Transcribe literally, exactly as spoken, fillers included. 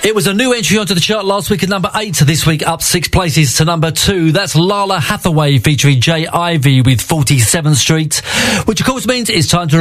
It was a new entry onto the chart last week at number eight. This week up six places to number two. That's Lala Hathaway featuring Jay Ivy with forty-seventh Street, which of course means it's time to